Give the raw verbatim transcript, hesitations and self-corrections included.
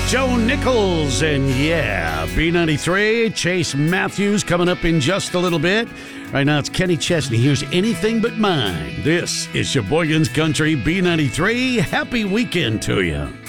Joe Nichols and yeah, B ninety-three, Chase Matthews coming up in just a little bit. Right now it's Kenny Chesney. Here's Anything But Mine. This is Sheboygan's Country B ninety-three. Happy weekend to you.